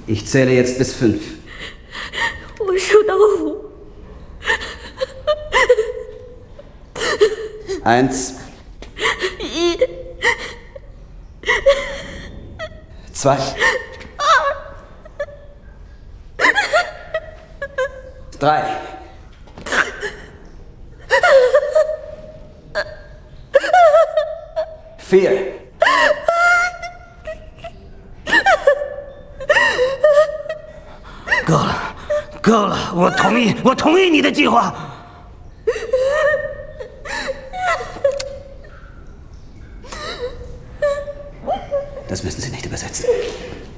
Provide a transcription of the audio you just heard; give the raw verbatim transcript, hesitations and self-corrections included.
Ich zähle jetzt bis fünf. 我数到五。 Eins. 一。 Zwei. Drei. Vier. 够了，够了！我同意，我同意你的计划。 Das müssen Sie nicht übersetzen.